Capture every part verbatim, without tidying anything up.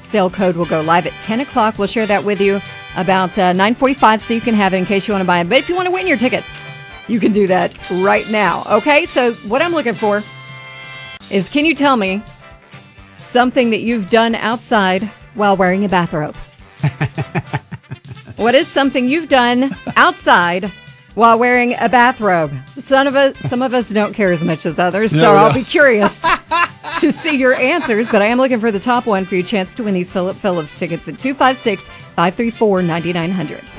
sale code will go live at ten o'clock. We'll share that with you about uh, nine forty-five so you can have it in case you want to buy it. But if you want to win your tickets, you can do that right now. Okay, so what I'm looking for is, can you tell me something that you've done outside while wearing a bathrobe? What is something you've done outside while wearing a bathrobe? Some of us, some of us don't care as much as others, No, so no. I'll be curious to see your answers. But I am looking for the top one for your chance to win these Philip Phillips tickets at two five six, five three four, nine nine zero zero.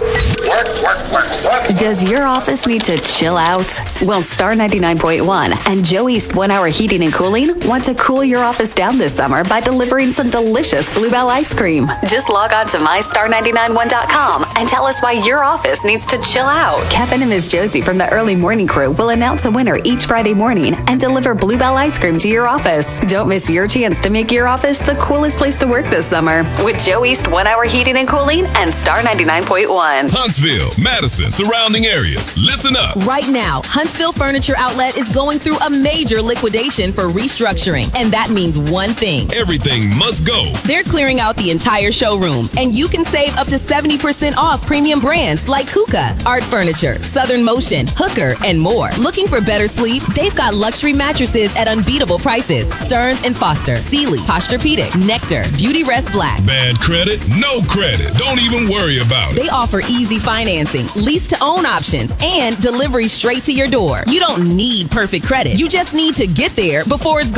Does your office need to chill out? Well, Star ninety-nine point one and Joe East One Hour Heating and Cooling want to cool your office down this summer by delivering some delicious Bluebell ice cream. Just log on to my star nine nine one dot com and tell us why your office needs to chill out. Kevin and Miz Josie from the early morning crew will announce a winner each Friday morning and deliver Bluebell ice cream to your office. Don't miss your chance to make your office the coolest place to work this summer with Joe East One Hour Heating and Cooling and Star ninety-nine point one. Huntsville, Madison, surrounding areas. Listen up. Right now, Huntsville Furniture Outlet is going through a major liquidation for restructuring, and that means one thing. Everything must go. They're clearing out the entire showroom, and you can save up to seventy percent off premium brands like Kuka, Art Furniture, Southern Motion, Hooker, and more. Looking for better sleep? They've got luxury mattresses at unbeatable prices. Stearns and Foster, Sealy, Posturepedic, Nectar, Beauty Rest Black. Bad credit? No credit. Don't even worry about it. They offer easy financing, lease-to-own options, and delivery straight to your door. You don't need perfect credit. You just need to get there before it's gone.